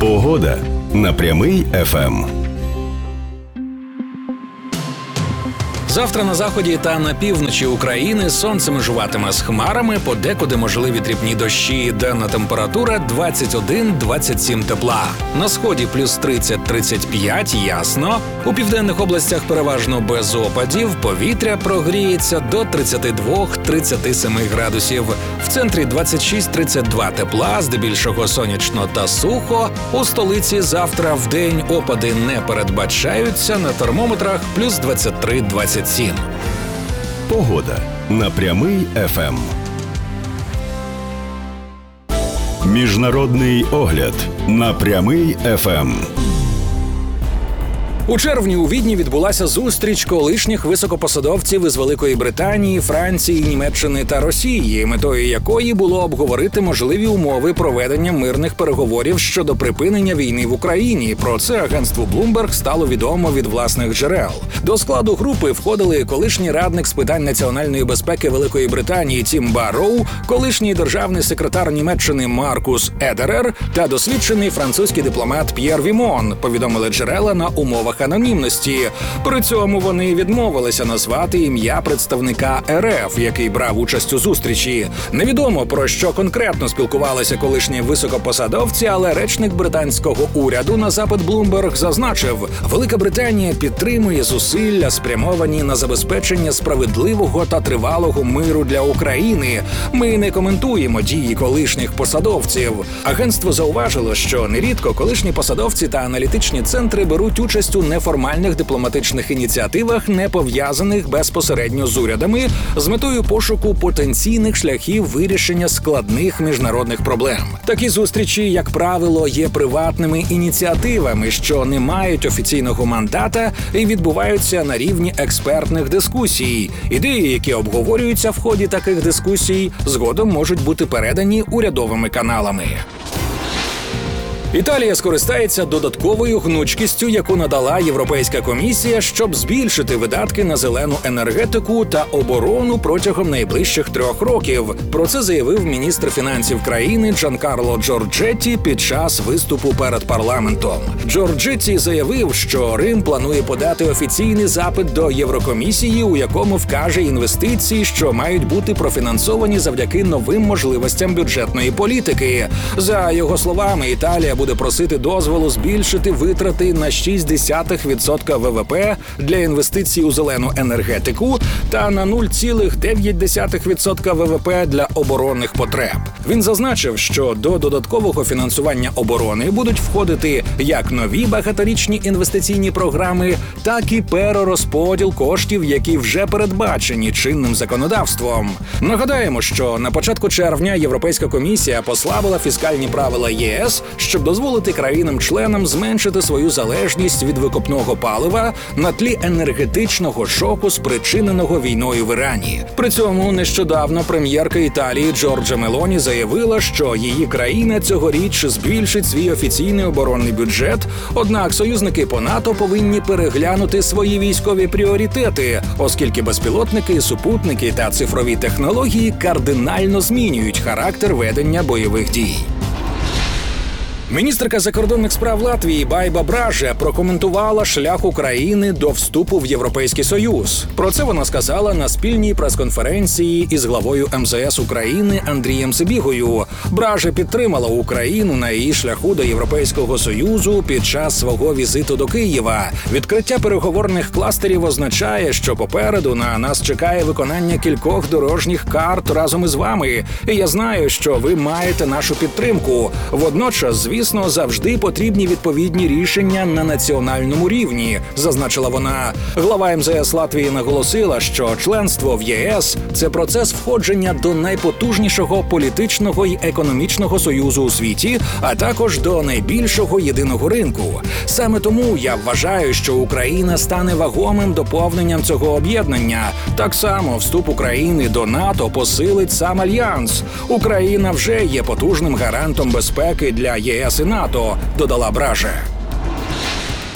Погода на Прямий ФМ. Завтра на заході та на півночі України сонце межуватиме з хмарами, подекуди можливі дрібні дощі, денна температура 21-27 тепла. На сході плюс 30-35, ясно. У південних областях переважно без опадів, повітря прогріється до 32-37 градусів. В центрі 26-32 тепла, здебільшого сонячно та сухо. У столиці завтра вдень опади не передбачаються, на термометрах плюс 23-27. Погода на Прямий ФМ. Міжнародний огляд на Прямий ФМ. У червні у Відні відбулася зустріч колишніх високопосадовців із Великої Британії, Франції, Німеччини та Росії, метою якої було обговорити можливі умови проведення мирних переговорів щодо припинення війни в Україні. Про це агентству Bloomberg стало відомо від власних джерел. До складу групи входили колишній радник з питань національної безпеки Великої Британії Тім Барроу, колишній державний секретар Німеччини Маркус Едерер та досвідчений французький дипломат П'єр Вімон, повідомили джерела на умовах анонімності. При цьому вони відмовилися назвати ім'я представника РФ, який брав участь у зустрічі. Невідомо, про що конкретно спілкувалися колишні високопосадовці, але речник британського уряду на запит Bloomberg зазначив, Велика Британія підтримує зусилля, спрямовані на забезпечення справедливого та тривалого миру для України. Ми не коментуємо дії колишніх посадовців. Агентство зауважило, що нерідко колишні посадовці та аналітичні центри беруть участь у неформальних дипломатичних ініціативах, не пов'язаних безпосередньо з урядами, з метою пошуку потенційних шляхів вирішення складних міжнародних проблем. Такі зустрічі, як правило, є приватними ініціативами, що не мають офіційного мандата і відбуваються на рівні експертних дискусій. Ідеї, які обговорюються в ході таких дискусій, згодом можуть бути передані урядовими каналами. Італія скористається додатковою гнучкістю, яку надала Європейська комісія, щоб збільшити видатки на зелену енергетику та оборону протягом найближчих 3 років. Про це заявив міністр фінансів країни Джанкарло Джорджетті під час виступу перед парламентом. Джорджетті заявив, що Рим планує подати офіційний запит до Єврокомісії, у якому вкаже інвестиції, що мають бути профінансовані завдяки новим можливостям бюджетної політики. За його словами, Італія буде просити дозволу збільшити витрати на 0,6% ВВП для інвестицій у зелену енергетику та на 0,9% ВВП для оборонних потреб. Він зазначив, що до додаткового фінансування оборони будуть входити як нові багаторічні інвестиційні програми, так і перерозподіл коштів, які вже передбачені чинним законодавством. Нагадаємо, що на початку червня Європейська комісія послабила фіскальні правила ЄС, щоб дозволити країнам-членам зменшити свою залежність від викопного палива на тлі енергетичного шоку, спричиненого війною в Ірані. При цьому нещодавно прем'єрка Італії Джорджа Мелоні заявила, що її країна цьогоріч збільшить свій офіційний оборонний бюджет, однак союзники по НАТО повинні переглянути свої військові пріоритети, оскільки безпілотники, супутники та цифрові технології кардинально змінюють характер ведення бойових дій. Міністерка закордонних справ Латвії Байба Браже прокоментувала шлях України до вступу в Європейський Союз. Про це вона сказала на спільній прес-конференції із главою МЗС України Андрієм Сибігою. Браже підтримала Україну на її шляху до Європейського Союзу під час свого візиту до Києва. Відкриття переговорних кластерів означає, що попереду на нас чекає виконання кількох дорожніх карт разом із вами. І я знаю, що ви маєте нашу підтримку. Водночас, звісно, завжди потрібні відповідні рішення на національному рівні, зазначила вона. Глава МЗС Латвії наголосила, що членство в ЄС – це процес входження до найпотужнішого політичного і економічного союзу у світі, а також до найбільшого єдиного ринку. Саме тому я вважаю, що Україна стане вагомим доповненням цього об'єднання. Так само вступ України до НАТО посилить сам Альянс. Україна вже є потужним гарантом безпеки для ЄС і НАТО, додала Браже.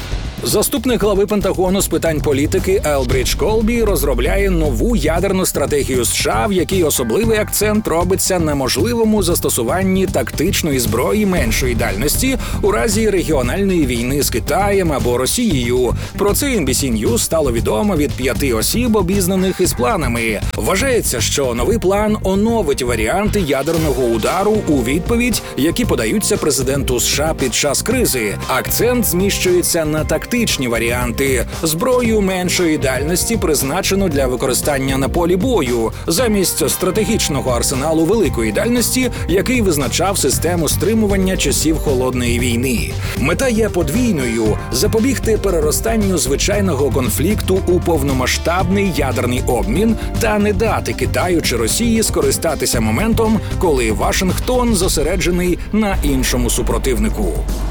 Заступник глави Пентагону з питань політики Елбридж Колбі розробляє нову ядерну стратегію США, в якій особливий акцент робиться на можливому застосуванні тактичної зброї меншої дальності у разі регіональної війни з Китаєм або Росією. Про це NBC News стало відомо від 5 осіб, обізнаних із планами. Вважається, що новий план оновить варіанти ядерного удару у відповідь, які подаються президенту США під час кризи. Акцент зміщується на тактичні варіанти. Зброю меншої дальності призначено для використання на полі бою, замість стратегічного арсеналу великої дальності, який визначав систему стримування часів Холодної війни. Мета є подвійною – запобігти переростанню звичайного конфлікту у повномасштабний ядерний обмін та не дати Китаю чи Росії скористатися моментом, коли Вашингтон зосереджений на іншому супротивнику.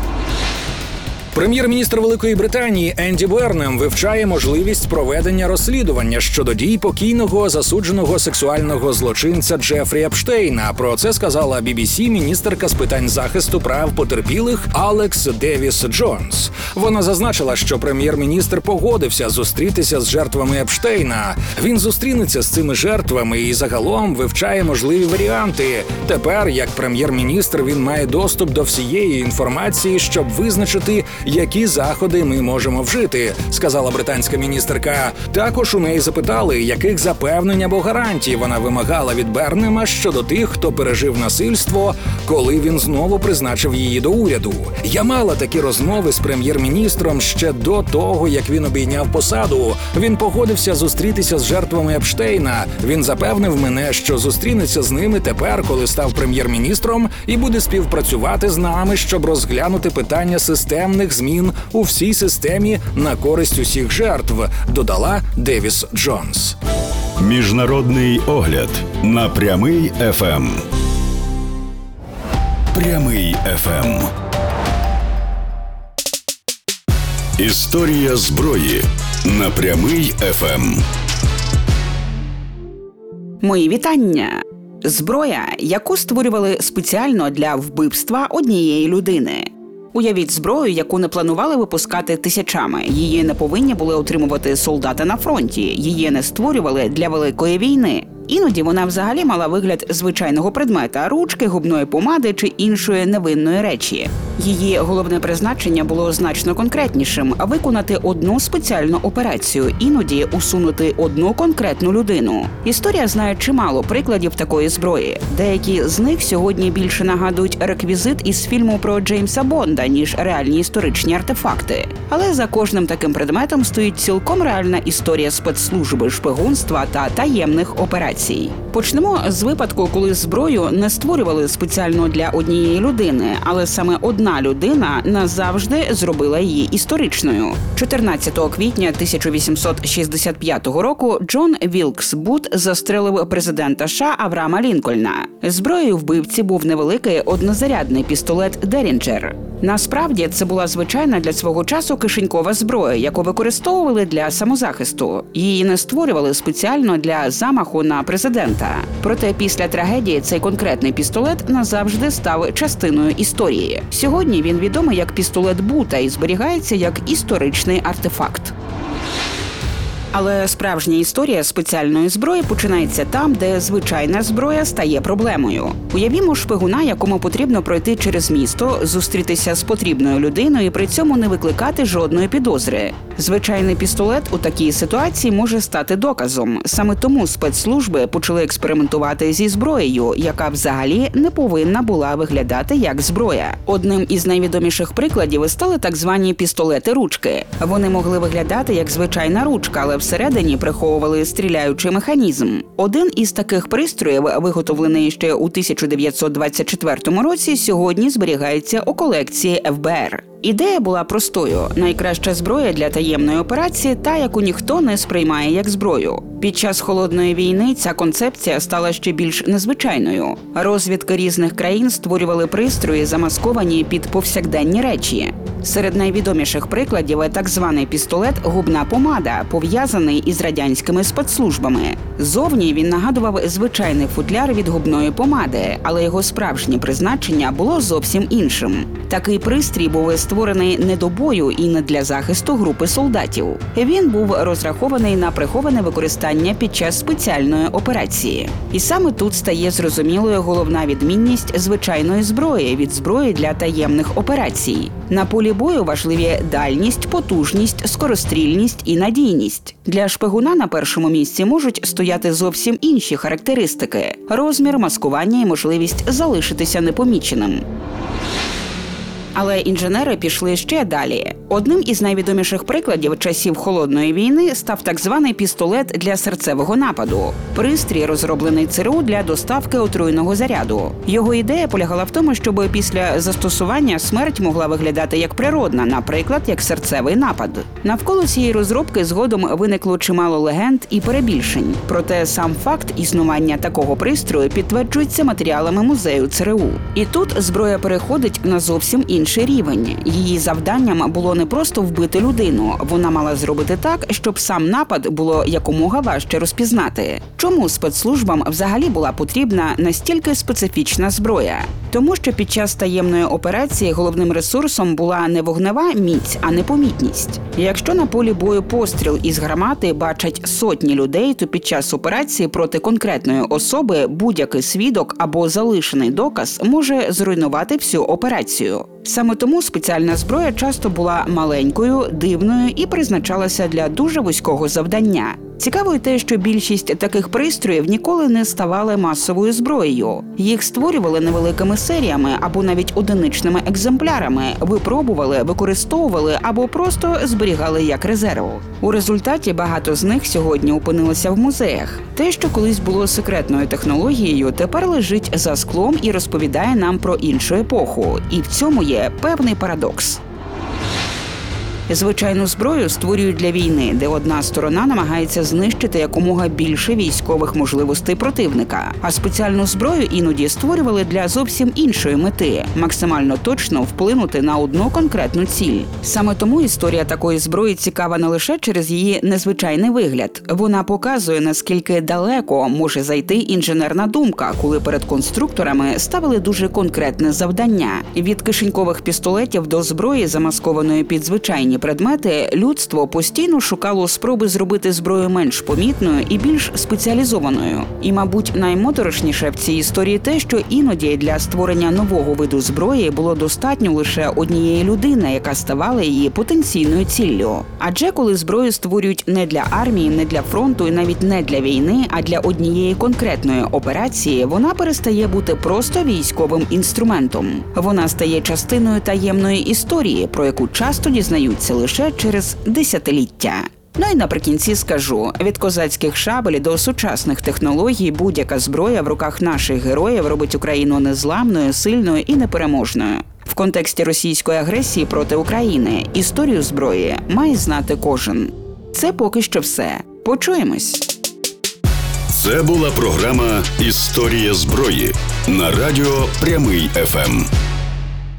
Прем'єр-міністр Великої Британії Енді Бернем вивчає можливість проведення розслідування щодо дій покійного засудженого сексуального злочинця Джефрі Епштейна. Про це сказала BBC міністерка з питань захисту прав потерпілих Алекс Девіс Джонс. Вона зазначила, що прем'єр-міністр погодився зустрітися з жертвами Епштейна. Він зустрінеться з цими жертвами і загалом вивчає можливі варіанти. Тепер, як прем'єр-міністр, він має доступ до всієї інформації, щоб визначити, які заходи ми можемо вжити, сказала британська міністерка. Також у неї запитали, яких запевнень або гарантій вона вимагала від Бернема щодо тих, хто пережив насильство, коли він знову призначив її до уряду. Я мала такі розмови з прем'єр-міністром ще до того, як він обійняв посаду. Він погодився зустрітися з жертвами Епштейна. Він запевнив мене, що зустрінеться з ними тепер, коли став прем'єр-міністром, і буде співпрацювати з нами, щоб розглянути питання системних змін у всій системі на користь усіх жертв, додала Девіс Джонс. Міжнародний огляд на Прямий ФМ. Прямий ФМ. Історія зброї на Прямий ФМ. Мої вітання. Зброя, яку створювали спеціально для вбивства однієї людини. Уявіть зброю, яку не планували випускати тисячами. Її не повинні були отримувати солдати на фронті. Її не створювали для Великої війни. Іноді вона взагалі мала вигляд звичайного предмета – ручки, губної помади чи іншої невинної речі. Її головне призначення було значно конкретнішим – виконати одну спеціальну операцію, іноді усунути одну конкретну людину. Історія знає чимало прикладів такої зброї. Деякі з них сьогодні більше нагадують реквізит із фільму про Джеймса Бонда, ніж реальні історичні артефакти. Але за кожним таким предметом стоїть цілком реальна історія спецслужби, шпигунства та таємних операцій. Почнемо з випадку, коли зброю не створювали спеціально для однієї людини, але саме одна людина назавжди зробила її історичною. 14 квітня 1865 року Джон Вілкс Бут застрелив президента США Авраама Лінкольна. Зброєю вбивці був невеликий однозарядний пістолет Дерінджер. Насправді, це була звичайна для свого часу кишенькова зброя, яку використовували для самозахисту. Її не створювали спеціально для замаху на президента. Проте після трагедії цей конкретний пістолет назавжди став частиною історії. Сьогодні він відомий як пістолет Бута і зберігається як історичний артефакт. Але справжня історія спеціальної зброї починається там, де звичайна зброя стає проблемою. Уявімо шпигуна, якому потрібно пройти через місто, зустрітися з потрібною людиною і при цьому не викликати жодної підозри. Звичайний пістолет у такій ситуації може стати доказом. Саме тому спецслужби почали експериментувати зі зброєю, яка взагалі не повинна була виглядати як зброя. Одним із найвідоміших прикладів стали так звані пістолети-ручки. Вони могли виглядати як звичайна ручка, але всередині приховували стріляючий механізм. Один із таких пристроїв, виготовлений ще у 1924 році, сьогодні зберігається у колекції ФБР. Ідея була простою. Найкраща зброя для таємної операції – та, яку ніхто не сприймає як зброю. Під час Холодної війни ця концепція стала ще більш незвичайною. Розвідки різних країн створювали пристрої, замасковані під повсякденні речі. Серед найвідоміших прикладів – так званий пістолет «губна помада», пов'язаний із радянськими спецслужбами. Зовні він нагадував звичайний футляр від губної помади, але його справжнє призначення було зовсім іншим. Такий пристрій був створений не до бою і не для захисту групи солдатів. Він був розрахований на приховане використання під час спеціальної операції. І саме тут стає зрозумілою головна відмінність звичайної зброї від зброї для таємних операцій. На полі бою важливі дальність, потужність, скорострільність і надійність. Для шпигуна на першому місці можуть стояти зовсім інші характеристики – розмір, маскування і можливість залишитися непоміченим. Але інженери пішли ще далі. Одним із найвідоміших прикладів часів Холодної війни став так званий пістолет для серцевого нападу. Пристрій розроблений ЦРУ для доставки отруйного заряду. Його ідея полягала в тому, щоб після застосування смерть могла виглядати як природна, наприклад, як серцевий напад. Навколо цієї розробки згодом виникло чимало легенд і перебільшень. Проте сам факт існування такого пристрою підтверджується матеріалами музею ЦРУ. І тут зброя переходить на зовсім інший рівень. Її завданням було не просто вбити людину, вона мала зробити так, щоб сам напад було якомога важче розпізнати. Чому спецслужбам взагалі була потрібна настільки специфічна зброя? Тому що під час таємної операції головним ресурсом була не вогнева міць, а непомітність. Якщо на полі бою постріл із гармати бачать сотні людей, то під час операції проти конкретної особи будь-який свідок або залишений доказ може зруйнувати всю операцію. Саме тому спеціальна зброя часто була маленькою, дивною і призначалася для дуже вузького завдання. Цікаво й те, що більшість таких пристроїв ніколи не ставали масовою зброєю. Їх створювали невеликими серіями або навіть одиничними екземплярами, випробували, використовували або просто зберігали як резерв. У результаті багато з них сьогодні опинилося в музеях. Те, що колись було секретною технологією, тепер лежить за склом і розповідає нам про іншу епоху. І в цьому є певний парадокс. Звичайну зброю створюють для війни, де одна сторона намагається знищити якомога більше військових можливостей противника, а спеціальну зброю іноді створювали для зовсім іншої мети – максимально точно вплинути на одну конкретну ціль. Саме тому історія такої зброї цікава не лише через її незвичайний вигляд. Вона показує, наскільки далеко може зайти інженерна думка, коли перед конструкторами ставили дуже конкретне завдання. Від кишенькових пістолетів до зброї, замаскованої під звичайні предмети, людство постійно шукало спроби зробити зброю менш помітною і більш спеціалізованою. І, мабуть, наймоторошніше в цій історії те, що іноді для створення нового виду зброї було достатньо лише однієї людини, яка ставала її потенційною ціллю. Адже коли зброю створюють не для армії, не для фронту і навіть не для війни, а для однієї конкретної операції, вона перестає бути просто військовим інструментом. Вона стає частиною таємної історії, про яку часто дізнаються лише через десятиліття. Ну і наприкінці скажу, від козацьких шабель до сучасних технологій будь-яка зброя в руках наших героїв робить Україну незламною, сильною і непереможною. В контексті російської агресії проти України історію зброї має знати кожен. Це поки що все. Почуємось. Це була програма «Історія зброї» на радіо «Прямий ФМ».